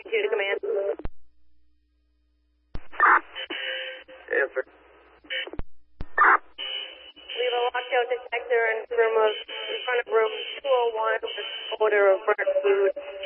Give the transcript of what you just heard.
2 to command. Answer. We have a lockout detector in front of room 201 with odor of burnt food.